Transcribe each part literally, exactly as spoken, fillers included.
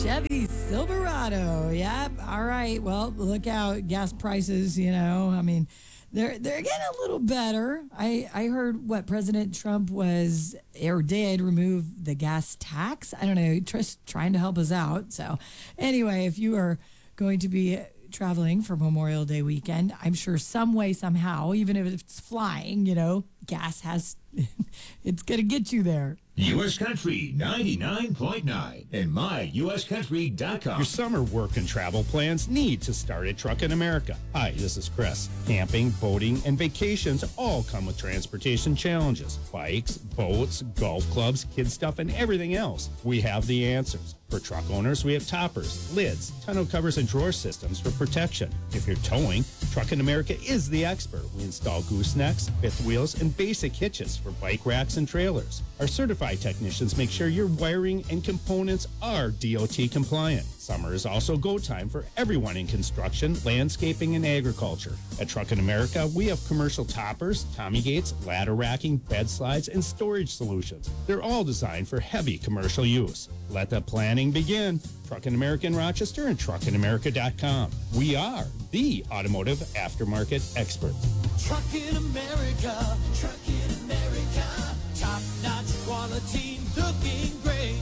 Chevy Silverado. Yep. All right. Well, look out. Gas prices, you know, I mean, they're they're getting a little better. I, I heard what President Trump was or did remove the gas tax. I don't know, just trying to help us out. So anyway, if you are going to be traveling for Memorial Day weekend, I'm sure some way, somehow, even if it's flying, you know, gas has, it's going to get you there. U S Country ninety-nine point nine and my U S country dot com. Your summer work and travel plans need to start at Truckin' America. Hi, this is Chris. Camping, boating, and vacations all come with transportation challenges. Bikes, boats, golf clubs, kid stuff, and everything else. We have the answers. For truck owners, we have toppers, lids, tonneau covers, and drawer systems for protection. If you're towing, Truckin' America is the expert. We install goosenecks, fifth wheels, and basic hitches for bike racks and trailers. Our certified technicians make sure your wiring and components are D O T compliant. Summer is also go time for everyone in construction, landscaping, and agriculture. At Truckin' America, we have commercial toppers, Tommy gates, ladder racking, bed slides, and storage solutions. They're all designed for heavy commercial use. Let the planning begin. Truckin' America in Rochester and truckin america dot com. We are the automotive aftermarket experts. Truckin' America, Truckin' America, top-notch quality, looking great.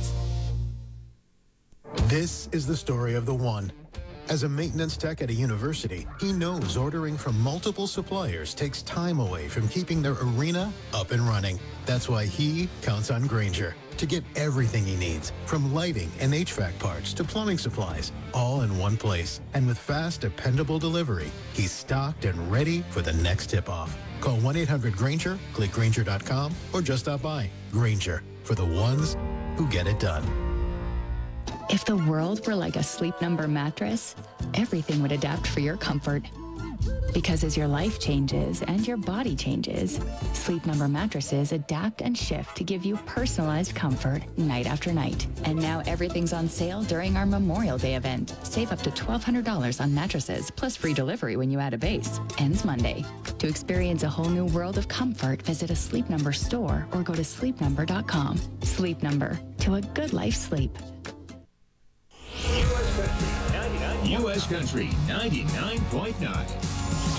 This is the story of the one. As a maintenance tech at a university, he knows ordering from multiple suppliers takes time away from keeping their arena up and running. That's why he counts on Grainger to get everything he needs, from lighting and H V A C parts to plumbing supplies, all in one place. And with fast, dependable delivery, he's stocked and ready for the next tip-off. Call one eight hundred Grainger, click Grainger dot com, or just stop by. Grainger, for the ones who get it done. If the world were like a Sleep Number mattress, everything would adapt for your comfort. Because as your life changes and your body changes, Sleep Number mattresses adapt and shift to give you personalized comfort night after night. And now everything's on sale during our Memorial Day event. Save up to twelve hundred dollars on mattresses, plus free delivery when you add a base. Ends Monday. To experience a whole new world of comfort, visit a Sleep Number store or go to sleep number dot com. Sleep Number. To a good life sleep. U S Country ninety-nine point nine.